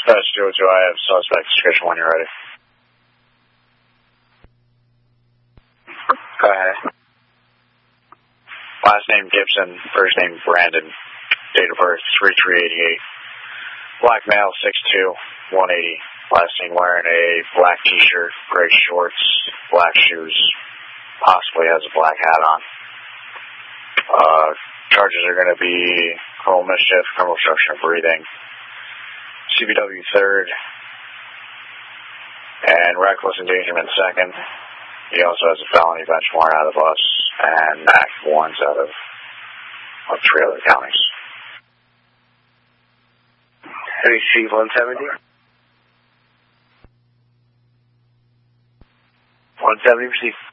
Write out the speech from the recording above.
That's 202. I have suspect description when you're ready. Go ahead. Last name Gibson, first name Brandon, date of birth 3388. Black male, 6'2", 180. Last name wearing a black t-shirt, gray shorts, black shoes, possibly has a black hat on. Charges are going to be criminal mischief, criminal obstruction of breathing, CBW third, and reckless endangerment second. He also has a felony bench warrant out of us and active warrants out of 3 other counties. Receive 170. 170, receive.